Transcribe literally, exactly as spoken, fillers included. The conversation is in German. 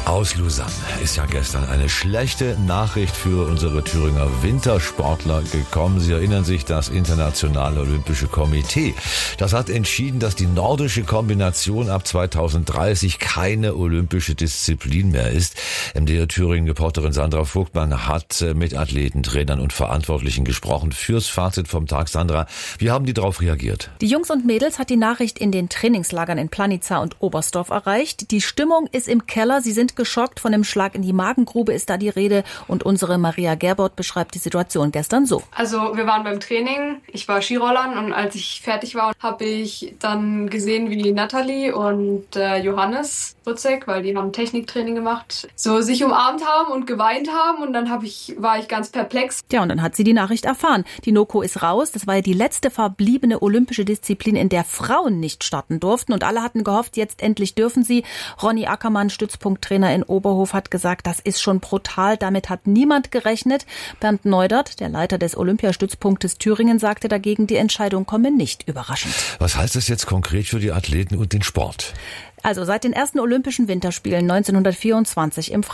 Aus Lausanne ist ja gestern eine schlechte Nachricht für unsere Thüringer Wintersportler gekommen. Sie erinnern sich, das Internationale Olympische Komitee, das hat entschieden, dass die nordische Kombination ab zweitausenddreißig keine olympische Disziplin mehr ist. M D R Thüringen-Reporterin Sandra Vogtmann hat mit Athleten, Trainern und Verantwortlichen gesprochen. Fürs Fazit vom Tag, Sandra, wie haben die darauf reagiert? Die Jungs und Mädels hat die Nachricht in den Trainingslagern in Planica und Oberstdorf erreicht. Die Stimmung ist im Keller, sie sind geschockt, von dem Schlag in die Magengrube ist da die Rede und unsere Maria Gerbert beschreibt die Situation gestern so. Also wir waren beim Training, ich war Skirollern und als ich fertig war, habe ich dann gesehen, wie Nathalie und äh, Johannes Rutzek, weil die haben Techniktraining gemacht, so sich umarmt haben und geweint haben und dann hab ich, war ich ganz perplex. Ja, und dann hat sie die Nachricht erfahren. Die NOKO ist raus, das war ja die letzte verbliebene olympische Disziplin, in der Frauen nicht starten durften und alle hatten gehofft, jetzt endlich dürfen sie. Ronny Ackermann, Stützpunkttrainer in Oberhof, hat gesagt, das ist schon brutal, damit hat niemand gerechnet. Bernd Neudert, der Leiter des Olympiastützpunktes Thüringen, sagte dagegen, die Entscheidung komme nicht überraschend. Was heißt das jetzt konkret für die Athleten und den Sport? Also seit den ersten Olympischen Winterspielen neunzehnhundertvierundzwanzig im